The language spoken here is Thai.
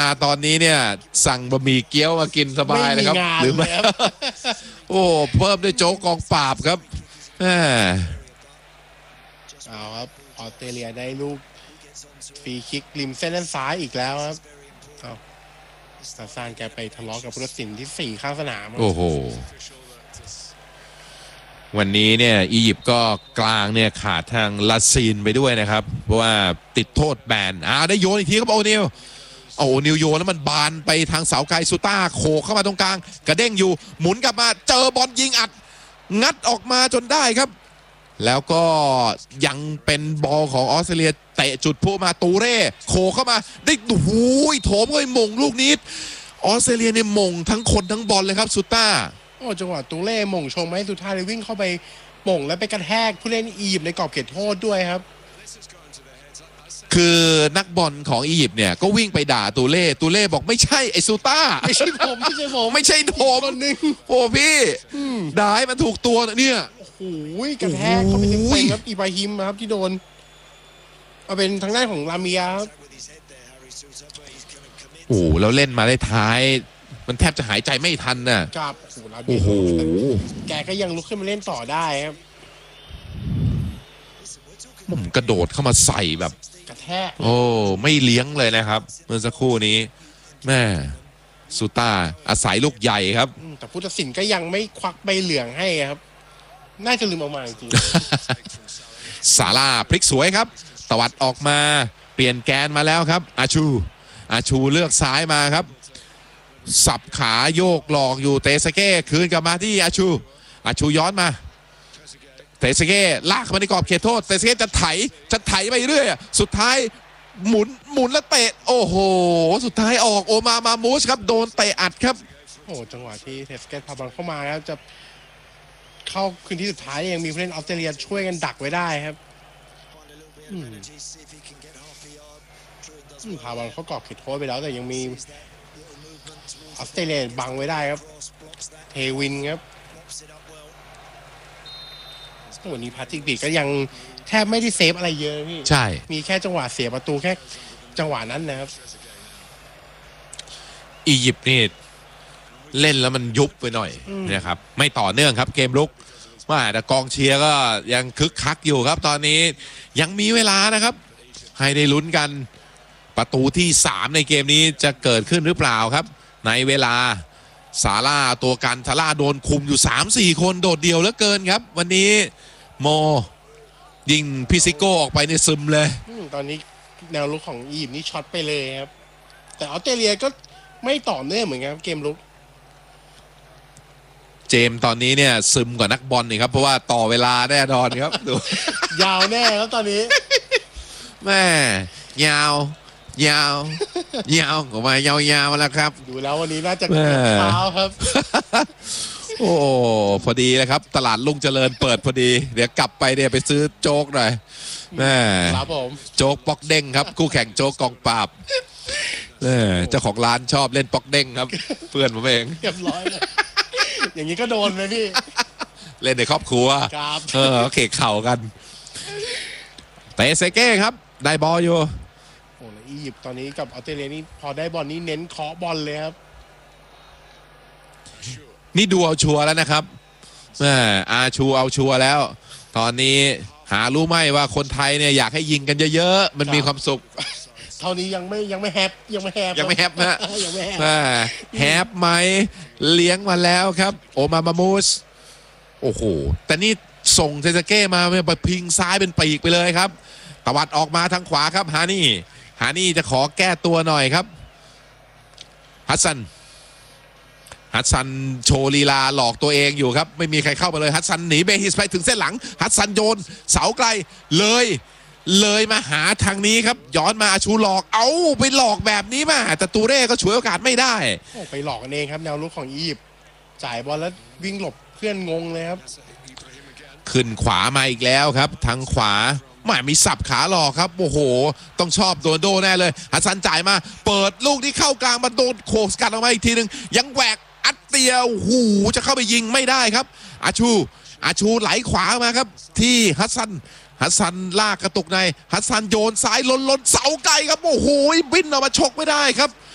ตอนนี้เนี่ยสั่งบะหมี่เกี๊ยวมากินสบายเลยครับหรือไม่โอ้เพิ่มด้วยโจ๊กกองปราบครับเอาครับออสเตรเลียได้ลูกฟรีคิกริมเส้นด้านซ้ายอีกแล้วครับซาซานแกไปทะเลาะกับผู้ตัดสินที่4ข้างสนามโอ้โหวันนี้เนี่ยอียิปต์ก็กลางเนี่ยขาดทางลาซีนไปด้วยนะครับเพราะว่าติดโทษแบนได้โยนอีกทีครับโอนิลโยนแล้วมันบานไปทางเสาไกลซูต้าโขกเข้ามาตรงกลางกระเด้งอยู่หมุนกลับมาเจอบอลยิงอัดงัดออกมาจนได้ครับแล้วก็ยังเป็นบอลของออสเตรเลียเตะจุดพุ่มาตูเร่โขกเข้ามาได้หูยโถมเลยมงลูกนี้ออสเตรเลียเนี่ยมงทั้งคนทั้งบอลเลยครับซูต้าจังหวะตูเล่หม่งชงไหมสุดท้ายเลยวิ่งเข้าไปหม่งแล้วไปกระแทกผู้เล่นอียิปต์ในกรอบเขตโทษด้วยครับคือนักบอลของอียิปต์เนี่ยก็วิ่งไปด่าตูเล่บอกไม่ใช่ไอซูต้าไม่ใช่ผมไม่ใช่คนนึงโอ้พี่ด่าให้มันถูกตัวเนี่ยโอ้โหกระแทกเข้าไปเต็มๆครับอิบราฮิมครับที่โดนเอาเป็นทางด้านของลาเมียครับโอ้แล้วเล่นมาได้ท้ายมันแทบจะหายใจไม่ทันน่ะครับโอ้โหแกก็ยังลุกขึ้นมาเล่นต่อได้ครับผมกระโดดเข้ามาใส่แบบกระแทกไม่เลี้ยงเลยนะครับเมื่อสักครู่นี้แม่ซูต้าอาศัยลูกใหญ่ครับแต่ผู้ตัดสินก็ยังไม่ควักใบเหลืองให้ครับน่าจะลืมเอามาจริงซาร่าพลิกสวยครับตวัดออกมาเปลี่ยนแกนมาแล้วครับอาชูเลือกซ้ายมาครับสับขาโยกหลอกอยู่เตสเก้คืนกลับมาที่อาชูย้อนมาเตสเก้ลากมาในกรอบเขตโทษเตสเก้จะไถไปเรื่อยสุดท้ายหมุนแล้วเตะโอ้โหสุดท้ายออกโอมามูสครับโดนเตะอัดครับจังหวะที่เตสเก้พาบอลเข้ามาแล้วจะเข้าคืนที่สุดท้ายยังมีผู้เล่นออสเตรเลียช่วยกันดักไว้ได้ครับพาบอลเข้ากรอบเขตโทษไปแล้วแต่ยังมีออสเตรเลียบังไว้ได้ครับเทวินครับวันนี้พาติกบีก็ยังแทบไม่ได้เซฟอะไรเยอะพี่ใช่มีแค่จังหวะเสียประตูแค่จังหวะนั้นนะครับอียิปต์นี่เล่นแล้วมันยุบไปหน่อยนะครับไม่ต่อเนื่องครับเกมลุกว่าแต่กองเชียร์ก็ยังคึกคักอยู่ครับตอนนี้ยังมีเวลานะครับให้ได้ลุ้นกันประตูที่3ในเกมนี้จะเกิดขึ้นหรือเปล่าครับในเวลาซาร่าตัวกันซาร่าโดนคุมอยู่ 3-4 คนโดดเดี่ยวเหลือเกินครับวันนี้โมยิงพิซิโก้ออกไปในซึมเลยตอนนี้แนวลุกของอียิปต์นี่ช็อตไปเลยครับแต่ออสเตรเลียก็ไม่ต่อเนื่องเหมือนกันเกมลุกเจมตอนนี้เนี่ยซึมกว่านักบอลนี่ครับเพราะว่าต่อเวลาแน่นอนครับดูยาวแน่แล้วตอนนี้แม่ยาวออกมายาวแล้วครับดูแล้ววันนี้น่าจะเท้าครับโอ้พอดีเลยครับตลาดลุงเจริญเปิดพอดีเดี๋ยวกลับไปเนี่ยไปซื้อโจ๊กหน่อยแม่ครับผมโจ๊กป๊อกเด้งครับคู่แข่งโจ๊กกองปราบเจ้าของร้านชอบเล่นป๊อกเด้งครับเพื่อนผมเองเรียบร้อยเลยอย่างนี้ก็โดนเลยพี่เล่นในครอบครัวเขกเข่ากันเตะเซเก้ครับได้บอลอยู่อียิปต์ตอนนี้กับออสเตรเลียนี่พอได้บอลนี่เน้นเคาะบอลเลยครับนี่ดูเอาชัวร์แล้วนะครับอาชูเอาชัวร์แล้วตอนนี้หารู้ไหมว่าคนไทยเนี่ยอยากให้ยิงกันเยอะๆมันมีความสุขเท่านี้ยังไม่แฮปนะยังไม่แฮปแฮปไหมเลี้ยงมาแล้วครับโอมามูสโอ้โหแต่นี่ส่งเซซาเก้มาไปพิงซ้ายเป็นปีกไปเลยครับตวัดออกมาทางขวาครับฮานี่จะขอแก้ตัวหน่อยครับฮัสซันโชว์ลีลาหลอกตัวเองอยู่ครับไม่มีใครเข้ามาเลยฮัสซันหนีเบฮิสไปถึงเส้นหลังฮัสซันโยนเสาไกลเลยมาหาทางนี้ครับย้อนมาอาชูหลอกไปหลอกแบบนี้มาแต่ตูเร่ก็ฉวยโอกาสไม่ได้ไปหลอกกันเองครับแนวลุกของอียิปต์จ่ายบอลแล้ววิ่งหลบเพื่อนงงเลยครับขึ้นขวามาอีกแล้วครับทางขวาไม่มีสับขาหลอกครับโอ้โหต้องชอบโดนโดแน่เลยฮัสซันจ่ายมาเปิดลูกที่เข้ากลางมาโดนโขกสกัดออกมาอีกทีนึงยังแหวกอัดเตียวหูจะเข้าไปยิงไม่ได้ครับอาชูไหลขวามาครับที่ฮัสซันลากกระตุกในฮัสซันโยนซ้ายล้นเสาไกลครับโอ้โหบินออกมาชกไม่ได้ครับ